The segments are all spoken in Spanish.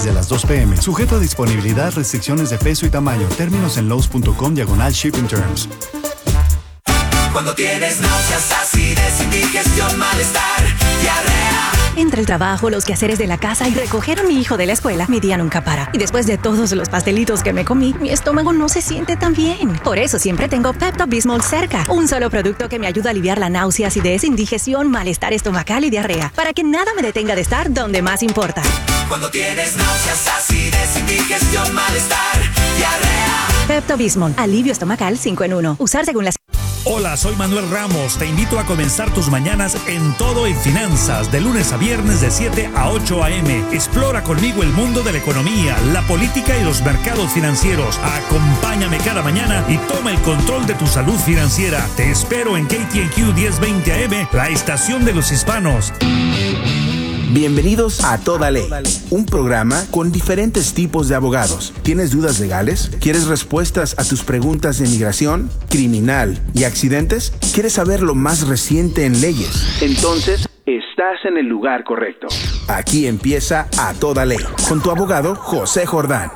desde las 2 p.m. Sujeto a disponibilidad, restricciones de peso y tamaño. Términos en Lowe's.com/shipping terms. Cuando tienes náuseas, acidez, indigestión, malestar, diarrea. Entre el trabajo, los quehaceres de la casa y recoger a mi hijo de la escuela, mi día nunca para. Y después de todos los pastelitos que me comí, mi estómago no se siente tan bien. Por eso siempre tengo Pepto-Bismol cerca. Un solo producto que me ayuda a aliviar la náusea, acidez, indigestión, malestar estomacal y diarrea. Para que nada me detenga de estar donde más importa. Cuando tienes náuseas, acidez, indigestión, malestar, diarrea. Pepto-Bismol. Alivio estomacal 5 en 1. Usar según las... Hola, soy Manuel Ramos. Te invito a comenzar tus mañanas en Todo en Finanzas, de lunes a viernes de 7 a 8 a.m. Explora conmigo el mundo de la economía, la política y los mercados financieros. Acompáñame cada mañana y toma el control de tu salud financiera. Te espero en KTNQ 1020 AM, la estación de los hispanos. Bienvenidos a Toda Ley, un programa con diferentes tipos de abogados. ¿Tienes dudas legales? ¿Quieres respuestas a tus preguntas de inmigración, criminal y accidentes? ¿Quieres saber lo más reciente en leyes? Entonces, estás en el lugar correcto. Aquí empieza A Toda Ley, con tu abogado José Jordán.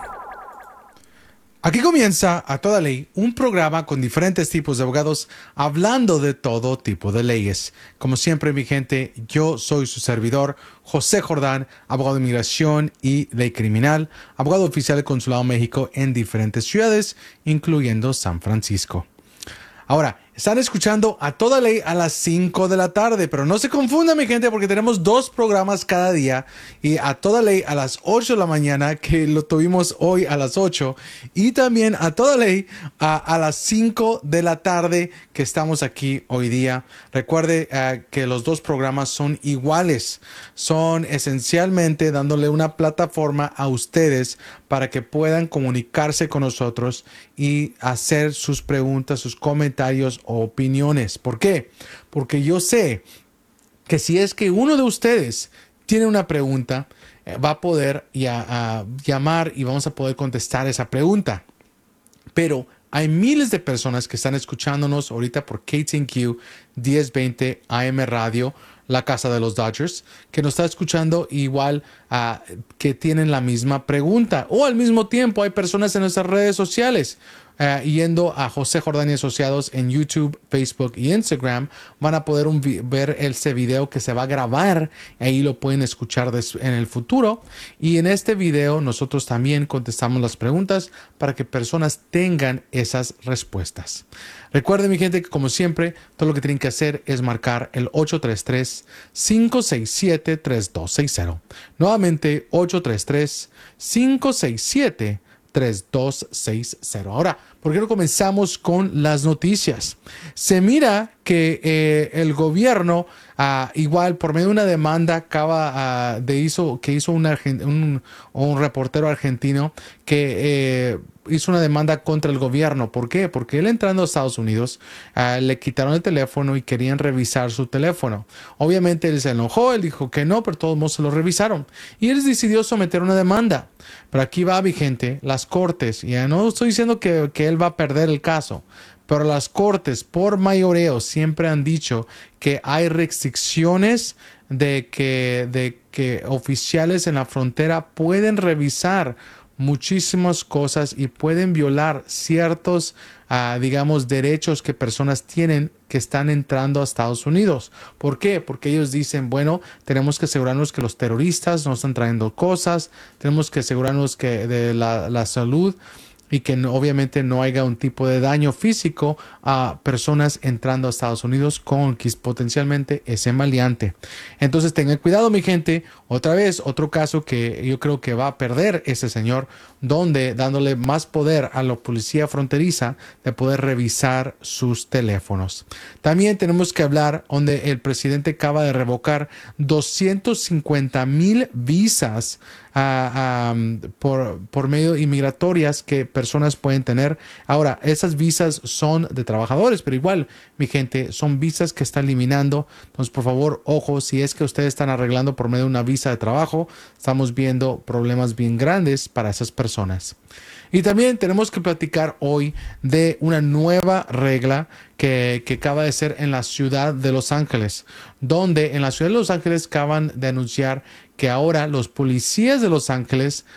Aquí comienza A Toda Ley, un programa con diferentes tipos de abogados hablando de todo tipo de leyes. Como siempre, mi gente, yo soy su servidor, José Jordán, abogado de inmigración y ley criminal, abogado oficial del Consulado de México en diferentes ciudades, incluyendo San Francisco. Ahora, están escuchando A Toda Ley a las 5 de la tarde, pero no se confunda, mi gente, porque tenemos 2 programas cada día, y A Toda Ley a las 8 de la mañana, que lo tuvimos hoy a las 8, y también A Toda Ley a las 5 de la tarde, que estamos aquí hoy día. Recuerde que los 2 programas son iguales, son esencialmente dándole una plataforma a ustedes para que puedan comunicarse con nosotros y hacer sus preguntas, sus comentarios o opiniones. ¿Por qué? Porque yo sé que si es que uno de ustedes tiene una pregunta, va a poder llamar y vamos a poder contestar esa pregunta. Pero hay miles de personas que están escuchándonos ahorita por KTNQ 1020 AM Radio, la casa de los Dodgers, que nos está escuchando igual que tienen la misma pregunta. O al mismo tiempo hay personas en nuestras redes sociales. Yendo a José Jordán y Asociados en YouTube, Facebook y Instagram, van a poder ver ese video que se va a grabar. Ahí lo pueden escuchar en el futuro. Y en este video nosotros también contestamos las preguntas para que personas tengan esas respuestas. Recuerden, mi gente, que como siempre, todo lo que tienen que hacer es marcar el 833-567-3260. Nuevamente, 833-567-3260. Ahora, ¿por qué no comenzamos con las noticias? Se mira que el gobierno, igual por medio de una demanda que hizo un reportero argentino que hizo una demanda contra el gobierno. ¿Por qué? Porque él, entrando a Estados Unidos, le quitaron el teléfono y querían revisar su teléfono. Obviamente él se enojó, él dijo que no, pero de todos modos se lo revisaron. Y él decidió someter una demanda. Pero aquí va, mi gente, las cortes. Ya no estoy diciendo que él va a perder el caso, pero las cortes por mayoreo siempre han dicho que hay restricciones de que oficiales en la frontera pueden revisar muchísimas cosas y pueden violar ciertos, derechos que personas tienen que están entrando a Estados Unidos. ¿Por qué? Porque ellos dicen, bueno, tenemos que asegurarnos que los terroristas no están trayendo cosas, tenemos que asegurarnos que de la salud y que obviamente no haya un tipo de daño físico a personas entrando a Estados Unidos con potencialmente ese maleante. Entonces tengan cuidado, mi gente. Otra vez, otro caso que yo creo que va a perder ese señor, dándole más poder a la policía fronteriza de poder revisar sus teléfonos. También tenemos que hablar donde el presidente acaba de revocar 250,000 visas por medio inmigratorias que personas pueden tener. Ahora, esas visas son de trabajadores, pero igual, mi gente, son visas que está eliminando. Entonces, por favor, ojo, si es que ustedes están arreglando por medio de una visa de trabajo, estamos viendo problemas bien grandes para esas personas. Y también tenemos que platicar hoy de una nueva regla que acaba de ser en la ciudad de Los Ángeles, donde en la ciudad de Los Ángeles acaban de anunciar que ahora los policías de Los Ángeles